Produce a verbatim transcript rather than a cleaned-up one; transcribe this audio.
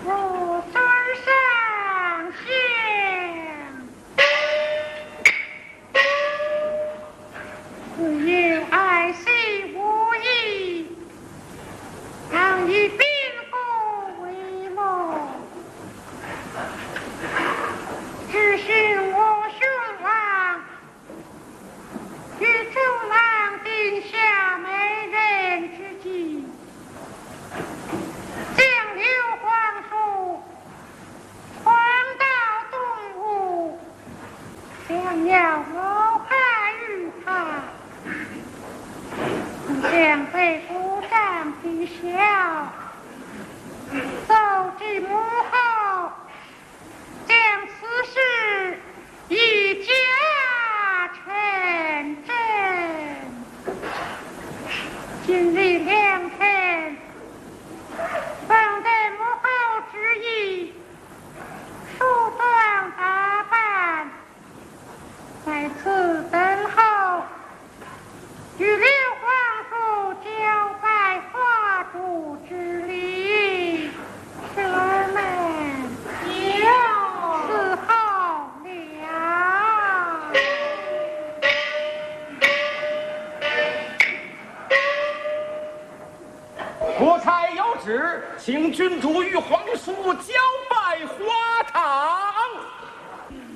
我尊上相，自有爱惜无益，常以病故为谋，只寻我兄王与诸王定下美人之计。将刘皇叔传到东吴，想要谋害于他，将被鼓掌取消，奏至母后，将此事一家成真。今日良辰，奉得母后之意，梳妆打扮，在此等候，与刘皇叔交拜花烛之礼。侄儿们，有伺候了。 国才有旨，请君主与皇叔交拜花堂。